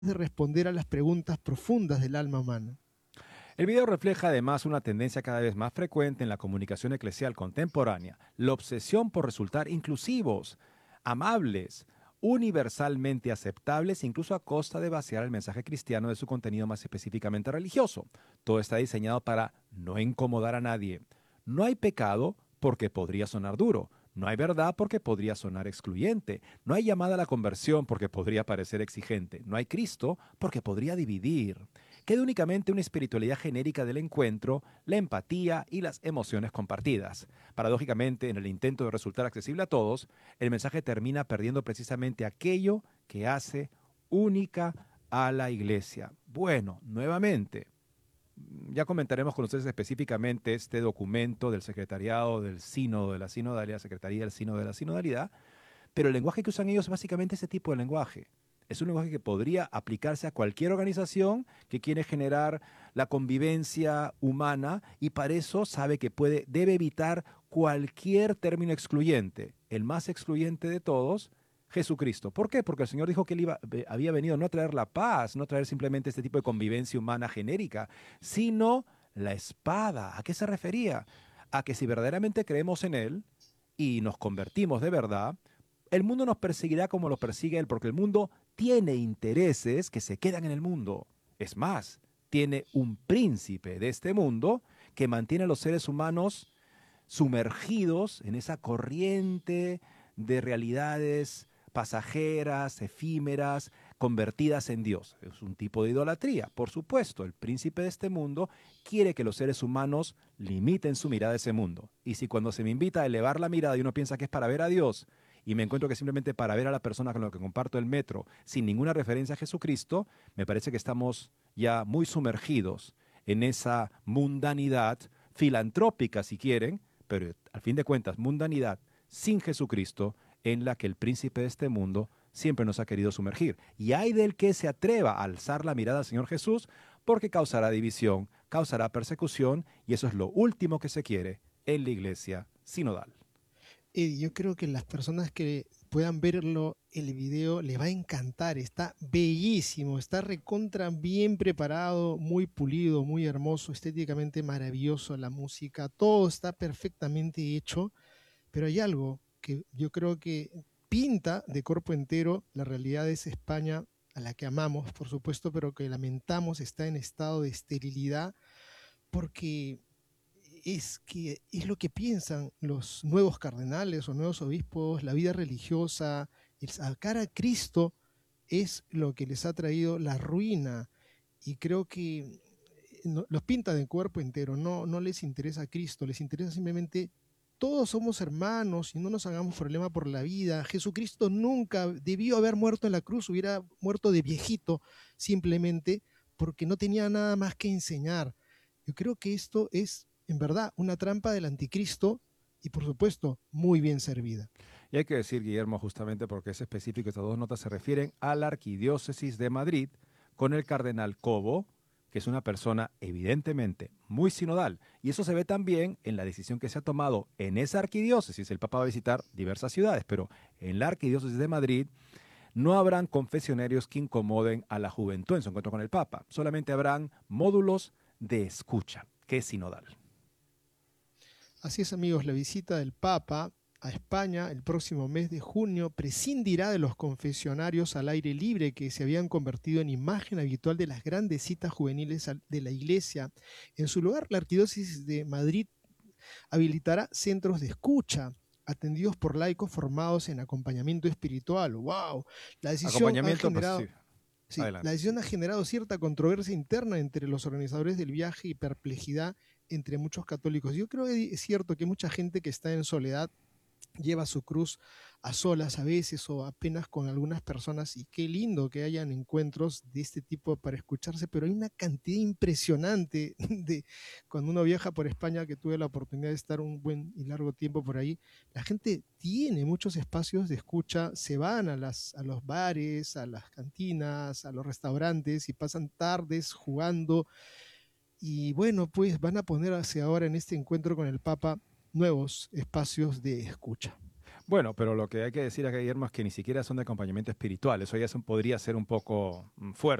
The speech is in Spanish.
de responder a las preguntas profundas del alma humana. El video refleja además una tendencia cada vez más frecuente en la comunicación eclesial contemporánea, la obsesión por resultar inclusivos, amables, universalmente aceptables, incluso a costa de vaciar el mensaje cristiano de su contenido más específicamente religioso. Todo está diseñado para no incomodar a nadie. No hay pecado porque podría sonar duro. No hay verdad porque podría sonar excluyente. No hay llamada a la conversión porque podría parecer exigente. No hay Cristo porque podría dividir. Queda únicamente una espiritualidad genérica del encuentro, la empatía y las emociones compartidas. Paradójicamente, en el intento de resultar accesible a todos, el mensaje termina perdiendo precisamente aquello que hace única a la iglesia. Bueno, nuevamente, ya comentaremos con ustedes específicamente este documento del secretariado del sínodo de la sinodalidad, secretaría del sínodo de la sinodalidad, pero el lenguaje que usan ellos es básicamente ese tipo de lenguaje. Es un lenguaje que podría aplicarse a cualquier organización que quiere generar la convivencia humana y para eso sabe que debe evitar cualquier término excluyente. El más excluyente de todos, Jesucristo. ¿Por qué? Porque el Señor dijo que había venido no a traer la paz, no a traer simplemente este tipo de convivencia humana genérica, sino la espada. ¿A qué se refería? A que si verdaderamente creemos en Él y nos convertimos de verdad, el mundo nos perseguirá como lo persigue Él, porque el mundo tiene intereses que se quedan en el mundo. Es más, tiene un príncipe de este mundo que mantiene a los seres humanos sumergidos en esa corriente de realidades pasajeras, efímeras, convertidas en Dios. Es un tipo de idolatría. Por supuesto, el príncipe de este mundo quiere que los seres humanos limiten su mirada a ese mundo. Y si cuando se me invita a elevar la mirada y uno piensa que es para ver a Dios, y me encuentro que simplemente para ver a la persona con la que comparto el metro, sin ninguna referencia a Jesucristo, me parece que estamos ya muy sumergidos en esa mundanidad filantrópica, si quieren, pero al fin de cuentas, mundanidad sin Jesucristo en la que el príncipe de este mundo siempre nos ha querido sumergir. Y hay del que se atreva a alzar la mirada al Señor Jesús, porque causará división, causará persecución, y eso es lo último que se quiere en la iglesia sinodal. Y yo creo que las personas que puedan verlo, el video, les va a encantar. Está bellísimo, está recontra bien preparado, muy pulido, muy hermoso, estéticamente maravilloso la música. Todo está perfectamente hecho, pero hay algo que yo creo que pinta de cuerpo entero la realidad de esa España a la que amamos, por supuesto, pero que lamentamos está en estado de esterilidad porque es que es lo que piensan los nuevos cardenales o nuevos obispos, la vida religiosa, el sacar a Cristo es lo que les ha traído la ruina y creo que no, los pintan de cuerpo entero, no les interesa Cristo, les interesa simplemente todos somos hermanos y no nos hagamos problema por la vida. Jesucristo nunca debió haber muerto en la cruz, hubiera muerto de viejito simplemente porque no tenía nada más que enseñar. Yo creo que esto es en verdad una trampa del anticristo y por supuesto muy bien servida. Y hay que decir, Guillermo, justamente porque es específico, estas dos notas se refieren a la Arquidiócesis de Madrid con el cardenal Cobo, que es una persona evidentemente muy sinodal. Y eso se ve también en la decisión que se ha tomado en esa arquidiócesis. El Papa va a visitar diversas ciudades, pero en la Arquidiócesis de Madrid no habrán confesionarios que incomoden a la juventud en su encuentro con el Papa. Solamente habrán módulos de escucha, que es sinodal. Así es, amigos, la visita del Papa a España el próximo mes de junio prescindirá de los confesionarios al aire libre que se habían convertido en imagen habitual de las grandes citas juveniles de la Iglesia. En su lugar, la Arquidiócesis de Madrid habilitará centros de escucha atendidos por laicos formados en acompañamiento espiritual. ¡Wow! La decisión ha Acompañamiento, pues generado sí, Sí, la adelante. decisión ha generado cierta controversia interna entre los organizadores del viaje y perplejidad entre muchos católicos. Yo creo que es cierto que mucha gente que está en soledad lleva su cruz a solas a veces o apenas con algunas personas y qué lindo que hayan encuentros de este tipo para escucharse, pero hay una cantidad impresionante de cuando uno viaja por España, que tuve la oportunidad de estar un buen y largo tiempo por ahí, la gente tiene muchos espacios de escucha, se van a los bares, a las cantinas, a los restaurantes y pasan tardes jugando y bueno, pues van a poner hacia ahora en este encuentro con el Papa nuevos espacios de escucha. Bueno, pero lo que hay que decir acá, Guillermo, es que ni siquiera son de acompañamiento espiritual. Eso ya podría ser un poco fuerte.